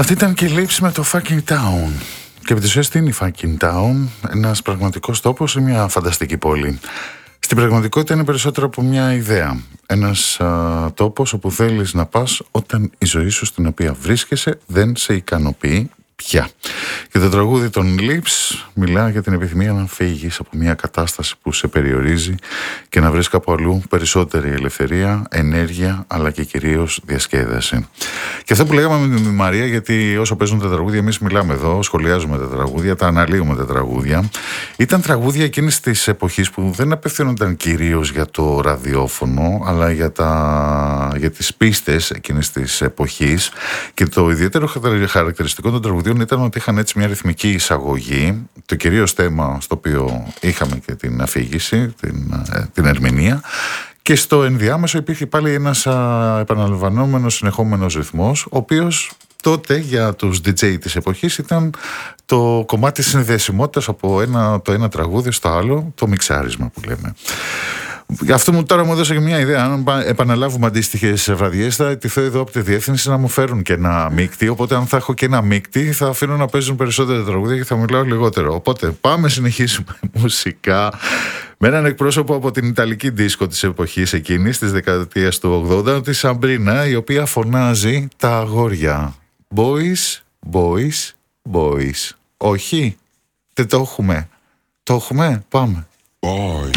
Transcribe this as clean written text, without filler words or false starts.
Αυτή ήταν και η Lips με το Fucking Town. Και επί της ουσίας τι είναι η Fucking Town? Ένας πραγματικός τόπος ή μια φανταστική πόλη? Στην πραγματικότητα είναι περισσότερο από μια ιδέα. Ένας τόπος όπου θέλεις να πας όταν η ζωή σου στην οποία βρίσκεσαι δεν σε ικανοποιεί πια. Και το τραγούδι των Lips μιλά για την επιθυμία να φύγεις από μια κατάσταση που σε περιορίζει και να βρεις κάπου αλλού περισσότερη ελευθερία, ενέργεια, αλλά και κυρίως διασκέδαση. Και αυτό που λέγαμε με τη Μαρία, γιατί όσο παίζουν τα τραγούδια, εμείς μιλάμε εδώ, σχολιάζουμε τα τραγούδια, τα αναλύουμε τα τραγούδια. Ήταν τραγούδια εκείνης της εποχής που δεν απευθύνονταν κυρίως για το ραδιόφωνο, αλλά για τις πίστες εκείνης της εποχής. Και το ιδιαίτερο χαρακτηριστικό των τραγουδιών ήταν ότι είχαν έτσι μια ρυθμική εισαγωγή, το κυρίως θέμα στο οποίο είχαμε και την αφήγηση, την ερμηνεία, και στο ενδιάμεσο υπήρχε πάλι ένας επαναλαμβανόμενος συνεχόμενος ρυθμός, ο οποίος τότε για τους DJ της εποχής ήταν το κομμάτι της συνδεσιμότητας από το ένα τραγούδι στο άλλο, το μιξάρισμα που λέμε. Αυτό τώρα μου έδωσε και μια ιδέα. Αν επαναλάβουμε αντίστοιχες βραδιές, θα ετηθώ εδώ από τη διεύθυνση να μου φέρουν και ένα μίκτη. Οπότε, αν θα έχω και ένα μίκτη, θα αφήνω να παίζουν περισσότερα τραγούδια και θα μιλάω λιγότερο. Οπότε, πάμε, συνεχίσουμε μουσικά με έναν εκπρόσωπο από την ιταλική δίσκο της εποχής εκείνης, της δεκαετίας του 80, τη Σαμπρίνα, η οποία φωνάζει τα αγόρια. Boys, boys, boys. Όχι, δεν το έχουμε. Το έχουμε, πάμε. Boys.